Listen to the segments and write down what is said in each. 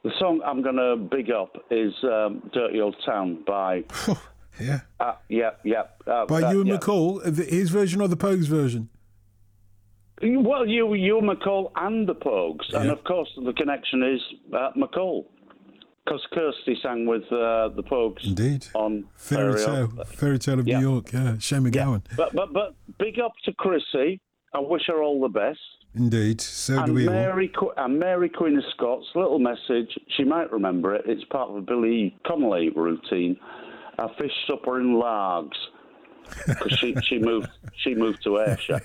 The song I'm going to big up is Dirty Old Town by... yeah. By Ewan McCall, his version or the Pogues version? Well, Ewan McCall and the Pogues. Yeah. And, of course, the connection is McCall. Because Kirsty sang with the Pogues. Indeed. On Fairy Tale of New York, Shane MacGowan. Yeah. But big up to Chrissy. I wish her all the best. Indeed, so do we all. And Mary Queen of Scots, little message, she might remember it, it's part of a Billy Connolly routine, a fish supper in Largs, because she moved to Ayrshire.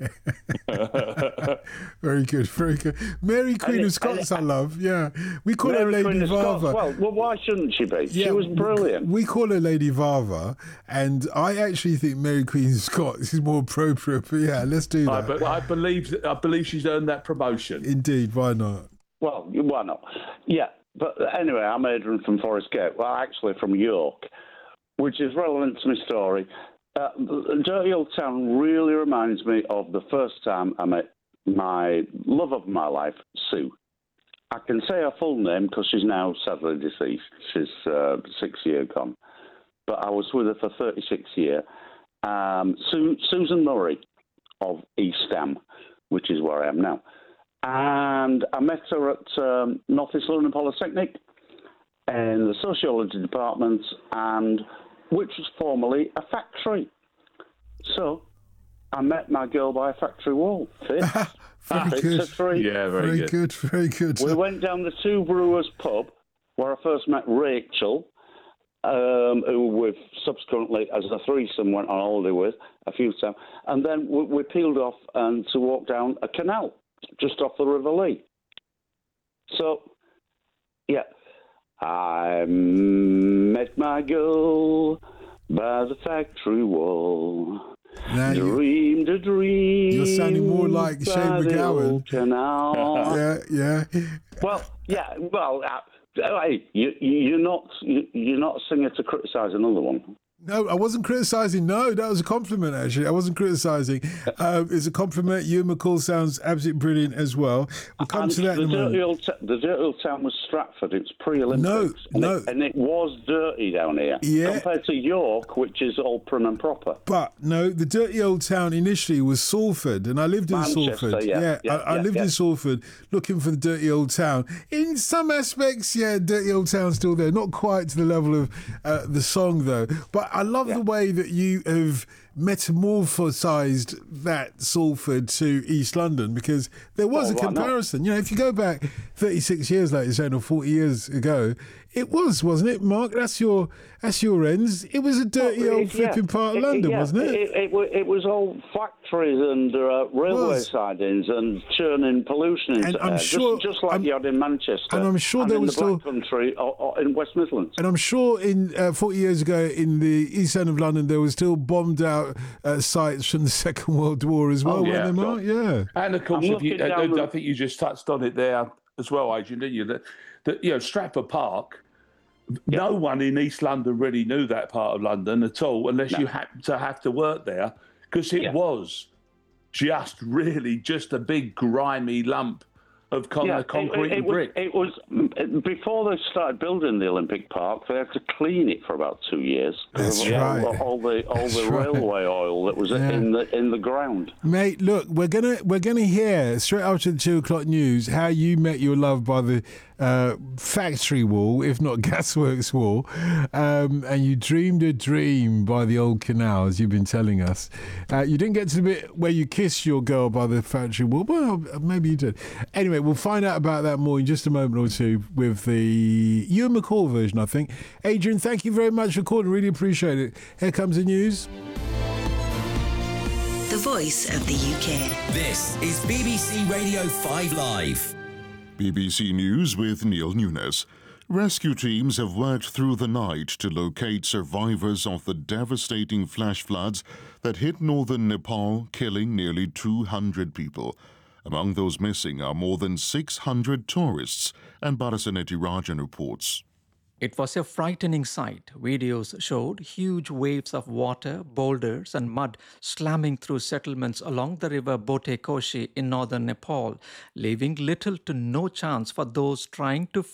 Very good, very good. Mary Queen of Scots, I love, yeah. We call her Lady Vava. Well, why shouldn't she be? Yeah, she was brilliant. We call her Lady Vava, and I actually think Mary Queen of Scots is more appropriate, but yeah, let's do that. But I believe she's earned that promotion. Indeed, why not? Well, why not? Yeah, but anyway, I'm Adrian from Forest Gate, well, actually from York, which is relevant to my story. Dirty Old Town really reminds me of the first time I met my love of my life, Sue. I can say her full name because she's now sadly deceased. She's 6 years gone. But I was with her for 36 years. Susan Murray of East Ham, which is where I am now. And I met her at North East London Polytechnic in the sociology department, and which was formerly a factory. So I met my girl by a factory wall. Very good. Yeah, very good. Very good. We went down the Two Brewers pub where I first met Rachel, who we've subsequently, as a threesome, went on holiday with a few times. And then we peeled off to walk down a canal just off the River Lee. So, yeah. I met my girl by the factory wall. Now Dreamed a dream. You're sounding more like Shane MacGowan. Yeah. Well, yeah. Well, hey, you're not a singer to criticise another one. No, I wasn't criticising. No, that was a compliment, actually. I wasn't criticising. It's a compliment. Ewan McCall sounds absolutely brilliant as well. We'll come to that in a moment. The Dirty Old Town was Stratford. It's pre-Olympics. No. And it was dirty down here. Yeah. Compared to York, which is all prim and proper. But, no, the Dirty Old Town initially was Salford, and I lived in Manchester, Salford. I lived in Salford looking for the Dirty Old Town. In some aspects, Dirty Old Town's still there. Not quite to the level of the song, though. But I love the way that you have metamorphosized that Salford to East London, because there was a comparison. You know, if you go back 36 years, like you're saying, or 40 years ago, it was, wasn't it, Mark? That's your ends. It was a dirty old flipping part of London, wasn't it? It was all factories and railway sidings and churning pollution into air, just like you had in Manchester. And I'm sure there was in the Black Country or in West Midlands. And I'm sure in 40 years ago in the east end of London there was still bombed out sites from the Second World War as well, weren't there, Mark? Yeah. And of course, I think you just touched on it there as well, Adrian, didn't you? That Stratford Park. No one in East London really knew that part of London at all, unless you happened to have to work there, because it was just a big grimy lump of concrete and brick. It was before they started building the Olympic Park. They had to clean it for about 2 years. That's right. All the railway oil that was in the ground. Mate, look, we're gonna hear straight after the 2:00 news how you met your love by the factory wall, if not gasworks wall, and you dreamed a dream by the old canal, as you've been telling us. You didn't get to the bit where you kissed your girl by the factory wall. Well, maybe you did. Anyway, we'll find out about that more in just a moment or two with the Ewan McCall version, I think. Adrian, thank you very much for calling. Really appreciate it. Here comes the news. The voice of the UK. This is BBC Radio 5 Live. BBC News with Neil Nunes. Rescue teams have worked through the night to locate survivors of the devastating flash floods that hit northern Nepal, killing nearly 200 people. Among those missing are more than 600 tourists, and Barasanetti Rajan reports. It was a frightening sight. Videos showed huge waves of water, boulders and mud slamming through settlements along the river Bote Koshi in northern Nepal, leaving little to no chance for those trying to